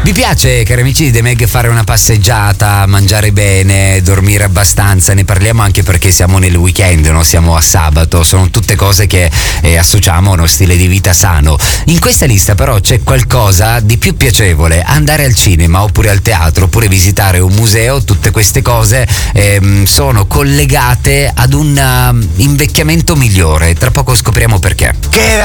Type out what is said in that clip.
Vi piace, cari amici di The Meg, fare una passeggiata, mangiare bene, dormire abbastanza? Ne parliamo anche perché siamo nel weekend, no? Siamo a sabato, sono tutte cose che associamo a uno stile di vita sano. In questa lista però c'è qualcosa di più piacevole: andare al cinema oppure al teatro oppure visitare un museo. Tutte queste cose sono collegate ad un invecchiamento migliore. Tra poco scopriamo perché. Che